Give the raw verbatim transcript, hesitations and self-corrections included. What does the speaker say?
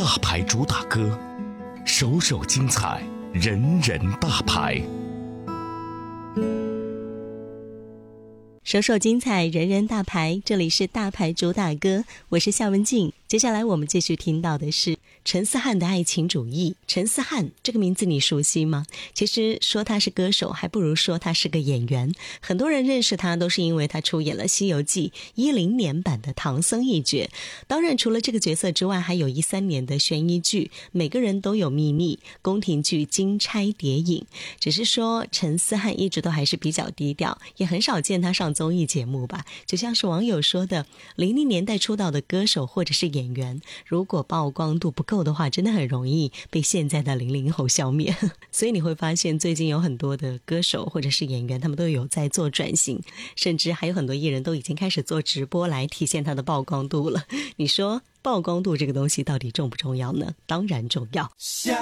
大牌主打歌，首首精彩，人人大牌。 首首精彩，人人大牌，这里是大牌主打歌，我是夏文静。接下来我们继续听到的是陈思翰的爱情主义。陈思翰这个名字你熟悉吗？其实说他是歌手，还不如说他是个演员。很多人认识他都是因为他出演了《西游记》一零年版的唐僧一角。当然除了这个角色之外，还有一三年的悬疑剧《每个人都有秘密》，宫廷剧《金钗谍影》。只是说陈思翰一直都还是比较低调，也很少见他上综艺节目吧。就像是网友说的，零零年代出道的歌手或者是演员，如果曝光度不够的话，真的很容易被现在的零零后消灭。所以你会发现最近有很多的歌手或者是演员，他们都有在做转型，甚至还有很多艺人都已经开始做直播来体现他的曝光度了。你说曝光度这个东西到底重不重要呢？当然重要。